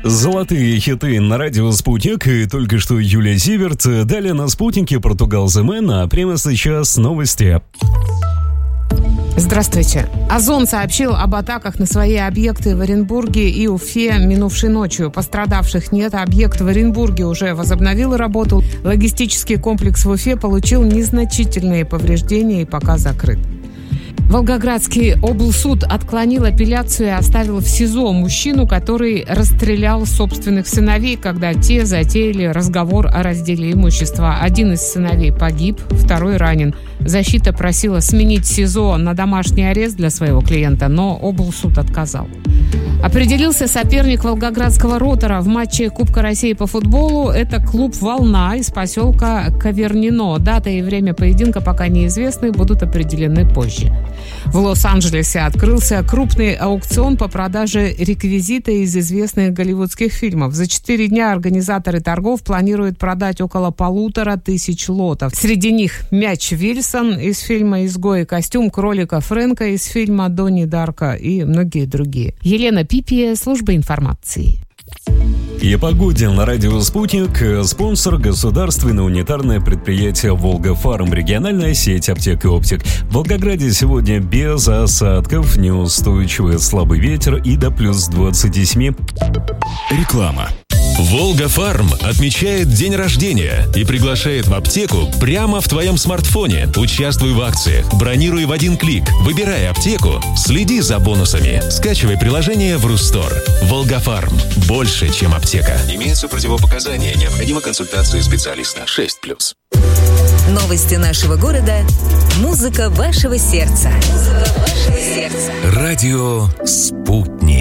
Золотые хиты на радио «Спутник» и только что Юлия Зиверт. Далее на «Спутнике» Португал The Man, а прямо сейчас новости. Здравствуйте. Озон сообщил об атаках на свои объекты в Оренбурге и Уфе минувшей ночью. Пострадавших нет. Объект в Оренбурге уже возобновил работу. Логистический комплекс в Уфе получил незначительные повреждения и пока закрыт. Волгоградский облсуд отклонил апелляцию и оставил в СИЗО мужчину, который расстрелял собственных сыновей, когда те затеяли разговор о разделе имущества. Один из сыновей погиб, второй ранен. Защита просила сменить СИЗО на домашний арест для своего клиента, но облсуд отказал. Определился соперник волгоградского «Ротора» в матче Кубка России по футболу. Это клуб «Волна» из поселка Ковернино. Дата и время поединка пока неизвестны, будут определены позже. В Лос-Анджелесе открылся крупный аукцион по продаже реквизита из известных голливудских фильмов. За 4 дня организаторы торгов планируют продать около 1500 лотов. Среди них мяч Вильсон из фильма «Изгой», костюм кролика Фрэнка из фильма «Донни Дарко» и многие другие. Елена Пипия, служба информации. И погоде на радио «Спутник». Спонсор — государственное унитарное предприятие «Волга-Фарм», региональная сеть аптек и оптик. В Волгограде сегодня без осадков, неустойчивый слабый ветер и до плюс 27. Реклама. «Волга-Фарм» отмечает день рождения и приглашает в аптеку прямо в твоем смартфоне. Участвуй в акциях, бронируй в один клик, выбирай аптеку, следи за бонусами. Скачивай приложение в Рустор. «Волга-Фарм» – больше, чем аптека. Имеются противопоказания, необходима консультация специалиста. 6+. Новости нашего города. Музыка вашего сердца. Радио «Спутник».